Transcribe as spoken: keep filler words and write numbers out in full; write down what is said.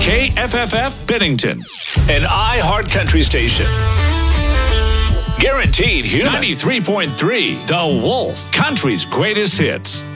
K F F F Bennington, an iHeart Country station. Guaranteed human. ninety-three point three, The Wolf, country's greatest hits.